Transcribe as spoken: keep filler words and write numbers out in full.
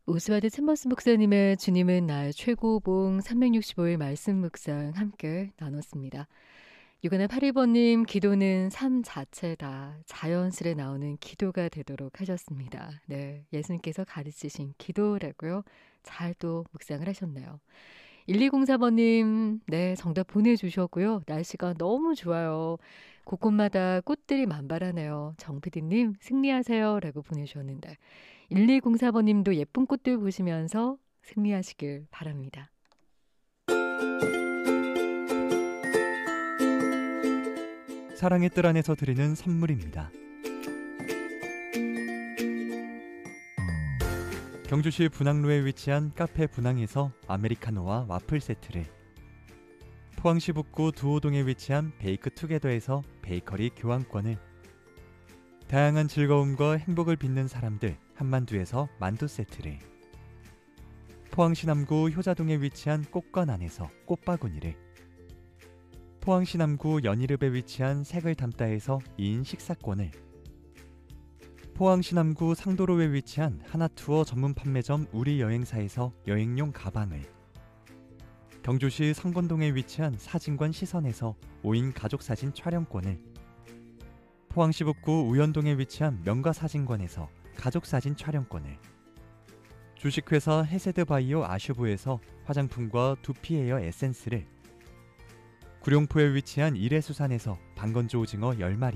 오스와드 챔버스 목사님의 주님은 나의 최고봉 삼백육십오 일 말씀 묵상 함께 나눴습니다. 유가나 팔 일 번님 기도는 삶 자체다. 자연스레 나오는 기도가 되도록 하셨습니다. 네, 예수님께서 가르치신 기도라고요. 잘 또 묵상을 하셨네요. 일이공사 번님 네 정답 보내주셨고요. 날씨가 너무 좋아요. 곳곳마다 꽃들이 만발하네요. 정피디님 승리하세요 라고 보내주셨는데 일이공사 번님도 예쁜 꽃들 보시면서 승리하시길 바랍니다. 사랑의 뜰 안에서 드리는 선물입니다. 경주시 분항로에 위치한 카페 분항에서 아메리카노와 와플 세트를, 포항시 북구 두호동에 위치한 베이크 투게더에서 베이커리 교환권을, 다양한 즐거움과 행복을 빚는 사람들 한만두에서 만두 세트를, 포항시 남구 효자동에 위치한 꽃관안에서 꽃바구니를, 포항시 남구 연희읍에 위치한 색을 담다에서 이 인 식사권을, 포항시 남구 상도로에 위치한 하나투어 전문 판매점 우리여행사에서 여행용 가방을, 경주시 성건동에 위치한 사진관 시선에서 오 인 가족사진 촬영권을, 포항시 북구 우연동에 위치한 명가사진관에서 가족사진 촬영권을, 주식회사 해세드바이오 아슈브에서 화장품과 두피에어 에센스를, 구룡포에 위치한 이레수산에서 방건조 오징어 열 마리,